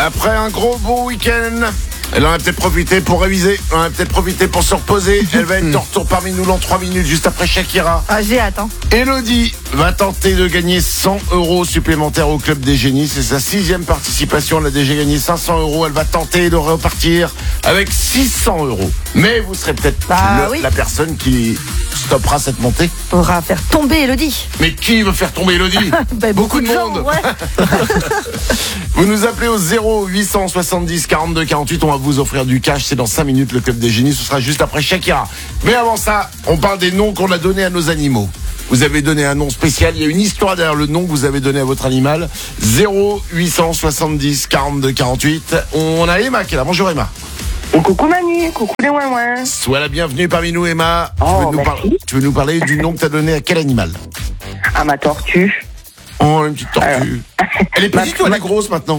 Après un gros bon week-end, elle en a peut-être profité pour réviser, elle en a peut-être profité pour se reposer. Elle va être de retour parmi nous dans 3 minutes, juste après Shakira. Ah, j'ai hâte, hein. Elodie va tenter de gagner 100 € supplémentaires au Club des Génies. C'est sa 6e participation. Elle a déjà gagné 500 €. Elle va tenter de repartir avec 600 €. Mais vous serez peut-être la personne qui stoppera cette montée. On va faire tomber Elodie. Mais qui veut faire tomber Elodie? Beaucoup de gens, monde. Ouais. Vous nous appelez au 0870 42 48. On va vous offrir du cash. C'est dans 5 minutes le Club des Génies. Ce sera juste après Shakira. Mais avant ça, on parle des noms qu'on a donnés à nos animaux. Vous avez donné un nom spécial. Il y a une histoire derrière le nom que vous avez donné à votre animal. 0870 42 48. On a Emma qui est là. Bonjour Emma. Coucou Manu, coucou les ouin-ouin. Sois la bienvenue parmi nous Emma. Oh, tu veux nous parler du nom que tu as donné à quel animal? À ma tortue. Oh, une petite tortue. Elle est petite ou elle est grosse maintenant?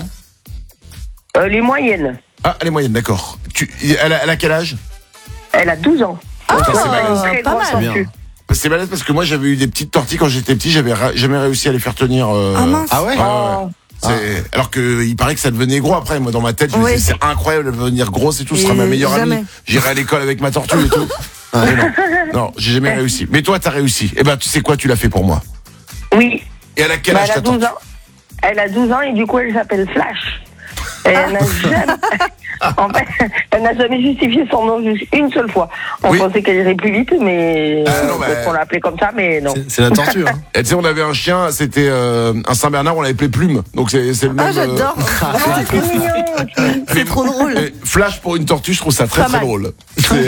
Les moyennes. Ah, elle est moyenne, d'accord. Elle a quel âge? Elle a 12 ans. Ah, c'est balèze. Très pas grosse mal. tortue. C'est balèze parce que moi j'avais eu des petites tortilles quand j'étais petit, j'avais jamais réussi à les faire tenir. Ah mince. Ah ouais? Oh. Alors que il paraît que ça devenait gros après. Moi dans ma tête, je me disais c'est incroyable, elle va devenir grosse et tout, ce sera ma meilleure amie. J'irai à l'école avec ma tortue et tout. Mais non, j'ai jamais réussi. Mais toi t'as réussi. Eh ben tu sais quoi, tu l'as fait pour moi. Oui. Et elle a quel âge ta tortue? 12 ans. Elle a 12 ans et du coup elle s'appelle Flash. Et elle n'a jamais... En fait, elle n'a jamais justifié son nom juste une seule fois. On pensait qu'elle irait plus vite, mais on l'a appelée comme ça, mais non. C'est la tortue. Hein. Et tu sais, on avait un chien, c'était un Saint-Bernard, on l'avait appelé Plume. Donc c'est le même. Ah, j'adore. Oh, c'est mignon. C'est trop drôle. Flash pour une tortue, je trouve ça très Pas très mal. drôle.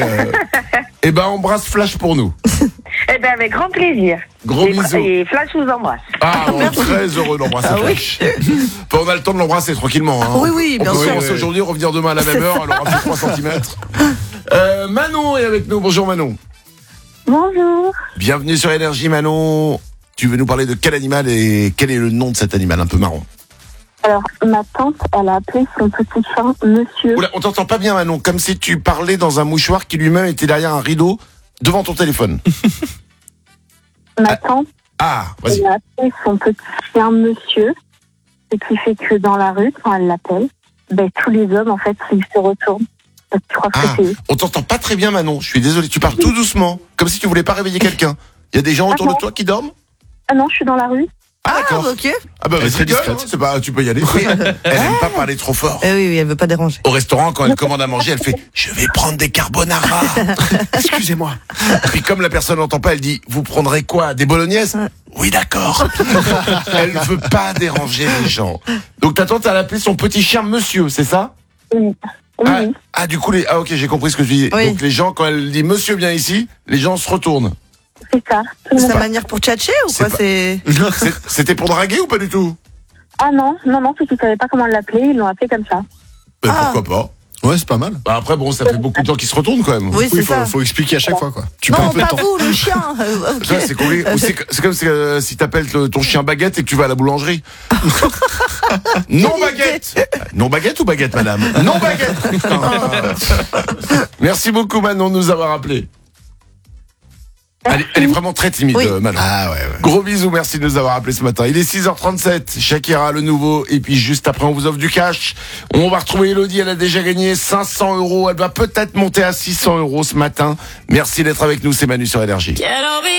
Eh ben embrasse Flash pour nous. Eh bien, avec grand plaisir. Gros bisous. Et Flash vous embrasse. Ah, on est très heureux d'embrasser Flash. Enfin, on a le temps de l'embrasser tranquillement. Hein. Oui, bien on peut sûr. commencer aujourd'hui, revenir demain à la même heure, alors on fait 3 cm. Manon est avec nous. Bonjour Manon. Bonjour. Bienvenue sur Énergie Manon. Tu veux nous parler de quel animal et quel est le nom de cet animal un peu marron? Alors, ma tante, elle a appelé son petit chien Monsieur. Oula, on t'entend pas bien Manon, comme si tu parlais dans un mouchoir qui lui-même était derrière un rideau devant ton téléphone. Ma tante, vas-y. elle a appelé son petit chien Monsieur, ce qui fait que dans la rue, quand elle l'appelle, tous les hommes, en fait, ils se retournent. Parce qu'ils croient que c'est... On t'entend pas très bien Manon, je suis désolé, tu parles tout doucement, comme si tu voulais pas réveiller quelqu'un. Il y a des gens autour de toi qui dorment? Ah non, je suis dans la rue. Ah d'accord. Ok. Ah bah Elle est très rigole, discrète. hein, c'est pas, tu peux y aller. Elle aime pas parler trop fort. Oui, elle veut pas déranger. Au restaurant, quand elle commande à manger, elle fait « Je vais prendre des carbonara ». Excusez-moi. Et puis comme la personne n'entend pas, elle dit « Vous prendrez quoi? Des bolognaises ?» Oui, d'accord. Elle veut pas déranger les gens. Donc ta tante, elle a appelé son petit chien Monsieur, c'est ça? Oui. Oui. Du coup, ok, j'ai compris ce que tu dis. Oui. Donc les gens, quand elle dit « Monsieur, viens ici », les gens se retournent. C'est ça. C'est sa manière pour tchatcher ou quoi? C'était pour draguer ou pas du tout? Ah non, c'est qu'ils savaient pas comment l'appeler, ils l'ont appelé comme ça. Ben, pourquoi pas? Ouais, c'est pas mal. Bah après, bon, ça fait beaucoup de gens qui se retournent quand même. Oui, c'est ça. Faut expliquer à chaque fois, quoi. Tu perds Non, un peu de pas temps. vous, le chien. Ok. Ça, c'est compliqué. Ou c'est comme si t'appelles ton chien Baguette et que tu vas à la boulangerie. Non baguette. Non baguette ou baguette, madame? Non baguette. Merci beaucoup Manon de nous avoir appelé. Elle est vraiment très timide, Manon. Ah ouais. Gros bisous, merci de nous avoir appelé ce matin. Il est 6h37, Shakira le nouveau, et puis juste après on vous offre du cash. On va retrouver Elodie, elle a déjà gagné 500 €, elle va peut-être monter à 600 € ce matin. Merci d'être avec nous, c'est Manu sur Énergie.